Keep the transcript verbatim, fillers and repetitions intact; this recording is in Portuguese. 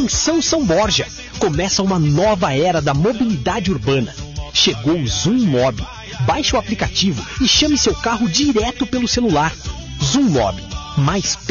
Atenção São Borja, começa uma nova era da mobilidade urbana. Chegou o Zoom Mob. Baixe o aplicativo e chame seu carro direto pelo celular. Zoom Mob, mais